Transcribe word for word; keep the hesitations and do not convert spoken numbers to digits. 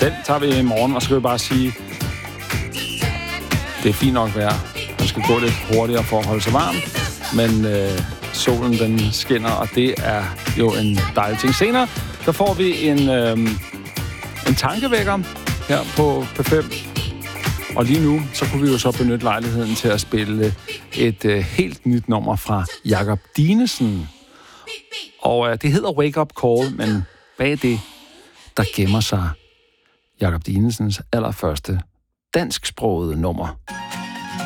Den tager vi i morgen, og så skal vi bare sige, det er fint nok vejr. Man skal gå lidt hurtigere for at holde sig varm, men øh, solen den skinner, og det er jo en dejlig ting. Senere, der får vi en, øh, en tankevækker her på P fem. Og lige nu, så kunne vi jo så benytte lejligheden til at spille et øh, helt nyt nummer fra Jakob Dinesen. Og øh, det hedder Wake Up Call, men bag det, der gemmer sig Jakob Dinesens allerførste dansksprogede nummer.